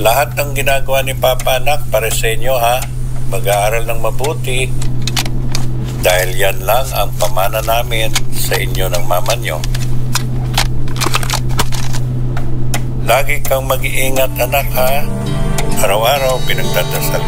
Lahat ng ginagawa ni Papa, anak, para sa inyo, ha? Mag-aaral ng mabuti. Dahil yan lang ang pamana namin sa inyo ng mama nyo. Lagi kang mag-iingat, anak, ha? Araw-araw pinagdadasal